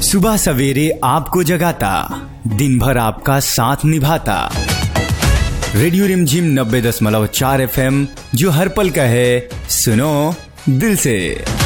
सुबह सवेरे आपको जगाता, दिन भर आपका साथ निभाता। रेडियो रिमझिम 90.4 FM, जो हर पल का है, सुनो दिल से।